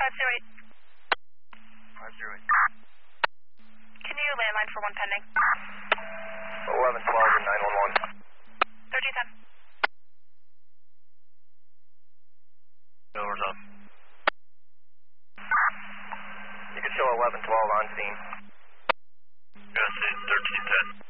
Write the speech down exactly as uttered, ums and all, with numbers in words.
five zero eight. five zero eight. Can you landline for one pending? eleven twelve and nine one one. thirteen ten. Over's up. You can show eleven twelve on scene. Yeah, I see thirteen ten.